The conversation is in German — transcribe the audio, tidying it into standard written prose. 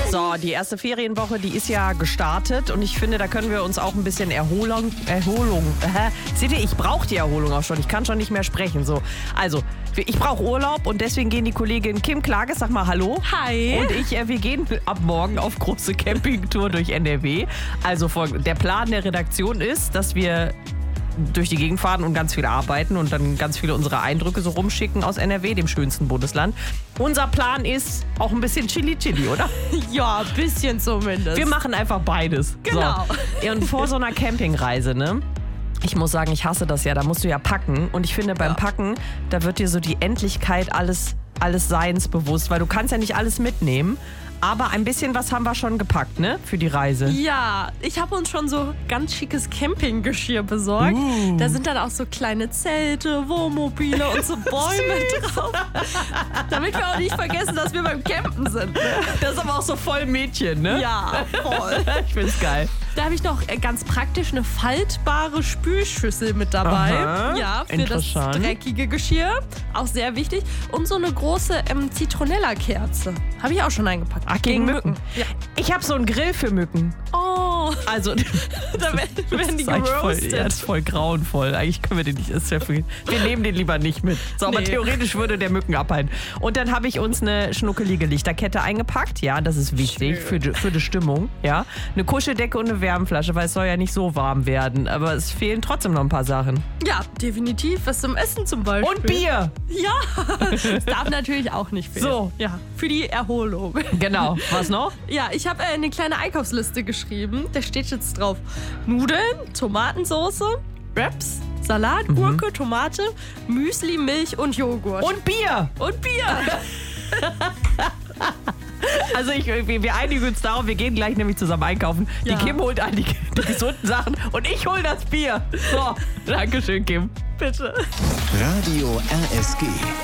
So, die erste Ferienwoche, die ist ja gestartet und ich finde, da können wir uns auch ein bisschen Erholung. Seht ihr, ich brauche die Erholung auch schon. Ich kann schon nicht mehr sprechen. So, also, ich brauche Urlaub und deswegen gehen die Kollegin Kim Klages, sag mal Hallo. Hi. Und wir gehen ab morgen auf große Campingtour durch NRW. Also der Plan der Redaktion ist, dass wir durch die Gegend fahren und ganz viel arbeiten und dann ganz viele unserer Eindrücke so rumschicken aus NRW, dem schönsten Bundesland. Unser Plan ist auch ein bisschen Chili, oder? Ja, ein bisschen zumindest. Wir machen einfach beides. Genau. So. Und vor so einer Campingreise, ne? Ich muss sagen, ich hasse das ja. Da musst du ja packen. Und ich finde, beim Packen, da wird dir so die Endlichkeit alles Seins bewusst, weil du kannst ja nicht alles mitnehmen. Aber ein bisschen was haben wir schon gepackt, ne? Für die Reise. Ja, ich habe uns schon so ganz schickes Campinggeschirr besorgt. Da sind dann auch so kleine Zelte, Wohnmobile und so Bäume drauf. Damit wir auch nicht vergessen, dass wir beim Campen sind. Ne? Das ist aber auch so voll Mädchen, ne? Ja, voll. Ich find's geil. Da habe ich noch ganz praktisch eine faltbare Spülschüssel mit dabei. Aha, ja, für das interessant. dreckige Geschirr. Auch sehr wichtig. Und so eine große Zitronella-Kerze. Habe ich auch schon eingepackt. Ach, gegen Mücken. Ja. Ich habe so einen Grill für Mücken. Oh, Also, da werden die eigentlich geroastet. das ist voll grauenvoll. Eigentlich können wir den nicht. Wir nehmen den lieber nicht mit. So, aber Nee. theoretisch würde der Mücken abhalten. Und dann habe ich uns eine schnuckelige Lichterkette eingepackt. Ja, das ist wichtig für die Stimmung. Ja, eine Kuscheldecke und eine Wärmflasche, weil es soll ja nicht so warm werden. Aber es fehlen trotzdem noch ein paar Sachen. Ja, definitiv. Was zum Essen zum Beispiel. Und Bier. Ja, das darf natürlich auch nicht fehlen. So. Ja, für die Erholung. Genau. Was noch? Ja, ich habe eine kleine Einkaufsliste geschrieben. Da steht jetzt drauf: Nudeln, Tomatensauce, Wraps, Salat, Gurke, Tomate, Müsli, Milch und Joghurt. Und Bier. Und Bier. Also wir einigen uns darauf, wir gehen gleich nämlich zusammen einkaufen. Ja. Die Kim holt all die gesunden Sachen und ich hol das Bier. So, Dankeschön, Kim. Bitte. Radio RSG.